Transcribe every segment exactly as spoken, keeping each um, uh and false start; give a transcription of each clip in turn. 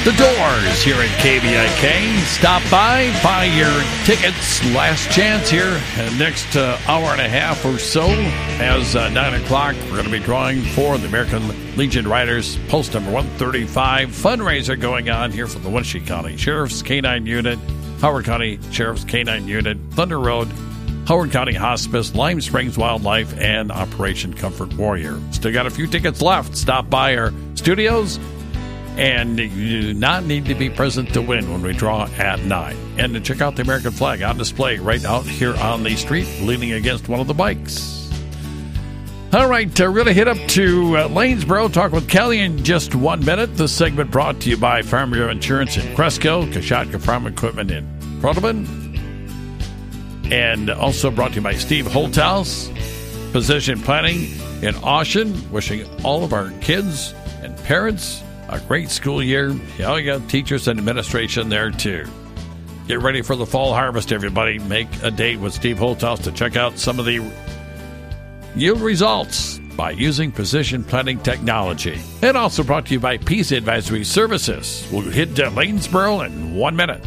The Doors here at K B I K. Stop by, buy your tickets. Last chance here. Uh, next uh, hour and a half or so, as uh, nine o'clock, we're going to be drawing for the American Legion Riders Post number one thirty-five fundraiser going on here for the Wenatchee County Sheriff's K nine Unit, Howard County Sheriff's K nine Unit, Thunder Road, Howard County Hospice, Lime Springs Wildlife, and Operation Comfort Warrior. Still got a few tickets left. Stop by our studios. And you do not need to be present to win when we draw at nine. And to check out the American flag on display right out here on the street, leaning against one of the bikes. All right, uh, we're going to hit up to uh, Lanesboro, talk with Kelly in just one minute. This segment brought to you by Farm Bureau Insurance in Cresco, Kashatka Farm Equipment in Protoman, and also brought to you by Steve Holthouse, Precision Planning in Austin, wishing all of our kids and parents a great school year. Yeah, you got teachers and administration there, too. Get ready for the fall harvest, everybody. Make a date with Steve Holthouse to check out some of the yield results by using precision planting technology. And also brought to you by Peace Advisory Services. We'll hit uh, Lanesboro in one minute.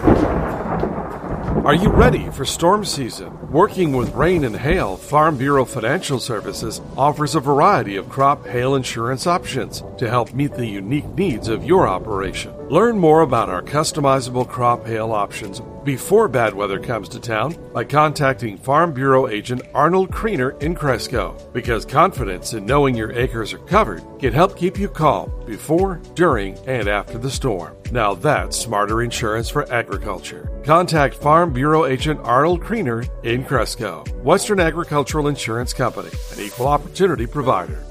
Are you ready for storm season? Working with rain and hail, Farm Bureau Financial Services offers a variety of crop hail insurance options to help meet the unique needs of your operation. Learn more about our customizable crop hail options before bad weather comes to town by contacting Farm Bureau agent Arnold Kriener in Cresco, because confidence in knowing your acres are covered can help keep you calm before, during, and after the storm. Now that's smarter insurance for agriculture. Contact Farm Bureau agent Arnold Kriener in Cresco. Western Agricultural Insurance Company, an equal opportunity provider.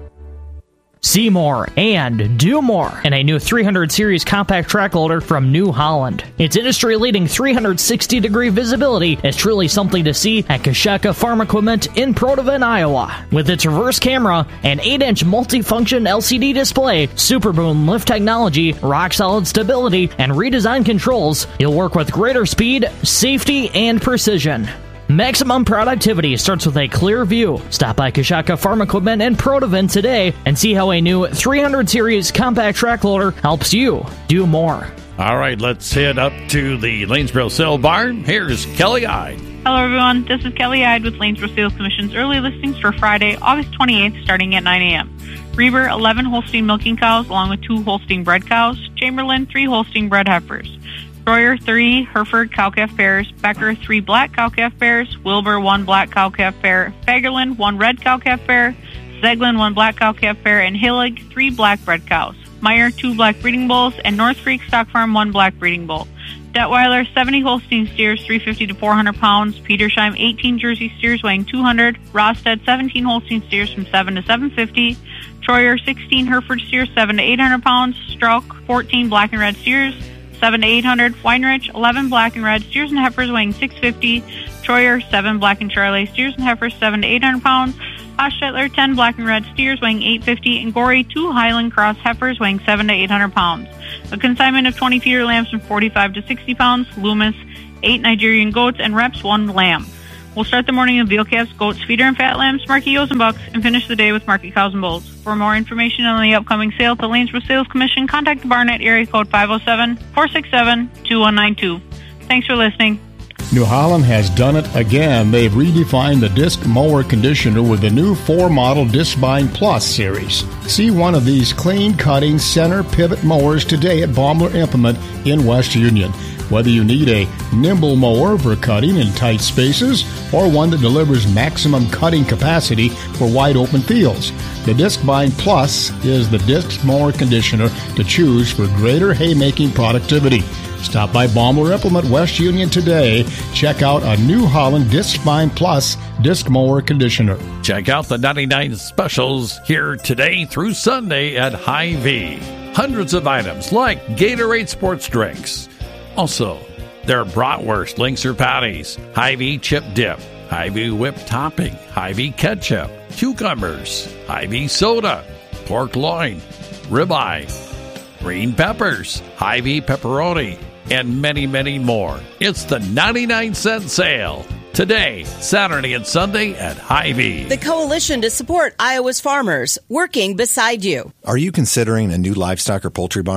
See more and do more in a new three hundred series compact track loader from New Holland. Its industry-leading three hundred sixty degree visibility is truly something to see at Kashatka Farm Equipment in Protovan, Iowa. With its reverse camera and eight inch multifunction L C D display, Super Boom lift technology, rock-solid stability, and redesigned controls, you'll work with greater speed, safety, and precision. Maximum productivity starts with a clear view. Stop by Kashatka Farm Equipment in Protovan today and see how a new three hundred series compact track loader helps you do more. All right, let's head up to the Lanesboro Sale Barn. Here's Kelly Ide. Hello, everyone. This is Kelly Ide with Lanesboro Sales Commission's early listings for Friday, August twenty-eighth, starting at nine a.m. Reber, eleven Holstein milking cows, along with two Holstein bred cows. Chamberlain, three Holstein bred heifers. Troyer, three Hereford cow-calf pairs. Becker, three black cow-calf pairs. Wilbur, one black cow-calf pair. Fagerland, one red cow-calf pair. Zeglin, one black cow-calf pair. And Hillig, three black bred cows. Meyer, two black breeding bulls. And North Creek Stock Farm, one black breeding bull. Detweiler, seventy Holstein steers, three fifty to four hundred pounds. Petersheim, eighteen Jersey steers weighing two hundred. Rosted, seventeen Holstein steers from seven to seven fifty. Troyer, sixteen Hereford steers, seven to eight hundred pounds. Strauch, fourteen black and red steers, seven to eight hundred. Weinrich, eleven black and red steers and heifers weighing six fifty. Troyer, seven black and Charolais steers and heifers, seven to eight hundred pounds. Hostetler, ten black and red steers weighing eight fifty. And Gorey, two Highland Cross heifers weighing seven to eight hundred pounds. A consignment of twenty feeder lambs from forty-five to sixty pounds. Loomis, eight Nigerian goats, and Reps, one lamb. We'll start the morning with veal calves, goats, feeder, and fat lambs, market ewes and bucks, and finish the day with market cows and bulls. For more information on the upcoming sale at the Lanesboro Sales Commission, contact the barn at area code five oh seven, four six seven, two one nine two. Thanks for listening. New Holland has done it again. They've redefined the disc mower conditioner with the new four-model Discbind Plus series. See one of these clean-cutting center pivot mowers today at Baumler Implement in West Union. Whether you need a nimble mower for cutting in tight spaces or one that delivers maximum cutting capacity for wide-open fields, the Discbind Plus is the disc mower conditioner to choose for greater haymaking productivity. Stop by Baumler Implement West Union today. Check out a New Holland Discbind Plus disc mower conditioner. Check out the ninety-nine specials here today through Sunday at Hy-Vee. Hundreds of items like Gatorade sports drinks. Also, their bratwurst, links or patties, Hy-Vee chip dip, Hy-Vee whipped topping, Hy-Vee ketchup, cucumbers, Hy-Vee soda, pork loin, ribeye, green peppers, Hy-Vee pepperoni, and many, many more. It's the ninety-nine cent sale. Today, Saturday and Sunday at Hy-Vee. The coalition to support Iowa's farmers, working beside you. Are you considering a new livestock or poultry barn?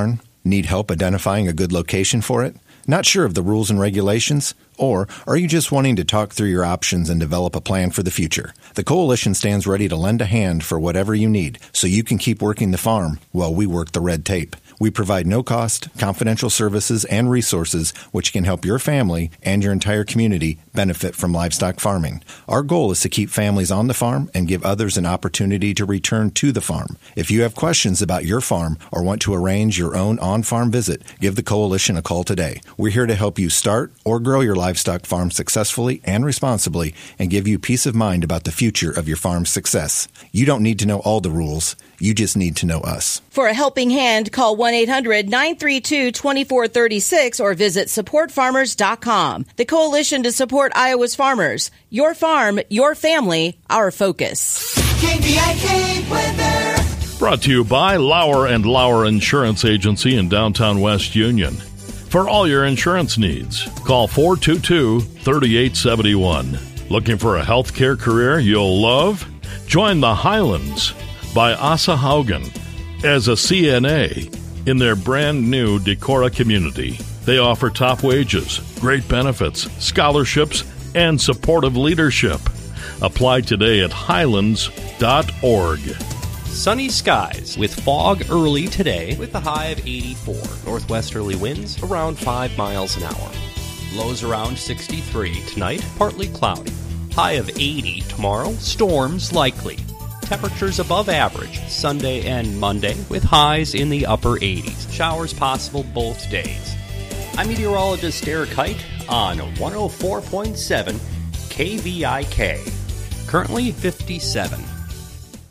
Need help identifying a good location for it? Not sure of the rules and regulations? Or are you just wanting to talk through your options and develop a plan for the future? The Coalition stands ready to lend a hand for whatever you need so you can keep working the farm while we work the red tape. We provide no-cost, confidential services and resources which can help your family and your entire community benefit from livestock farming. Our goal is to keep families on the farm and give others an opportunity to return to the farm. If you have questions about your farm or want to arrange your own on-farm visit, give the Coalition a call today. We're here to help you start or grow your livestock farm successfully and responsibly and give you peace of mind about the future of your farm's success. You don't need to know all the rules. You just need to know us. For a helping hand, call one eight hundred nine three two two four three six or visit support farmers dot com. The Coalition to Support Iowa's Farmers. Your farm, your family, our focus. K B I K weather. Brought to you by Lauer and Lauer Insurance Agency in downtown West Union. For all your insurance needs, call four two two, three eight seven one. Looking for a healthcare career you'll love? Join the Highlands by Asa Haugen as a C N A in their brand new Decorah community. They offer top wages, great benefits, scholarships, and supportive leadership. Apply today at highlands dot org. Sunny skies with fog early today with a high of eighty-four. Northwesterly winds around five miles an hour. Lows around sixty-three. Tonight, partly cloudy. High of eighty tomorrow. Storms likely. Temperatures above average Sunday and Monday with highs in the upper eighties. Showers possible both days. I'm meteorologist Derek Hite on one oh four point seven K V I K. Currently fifty-seven.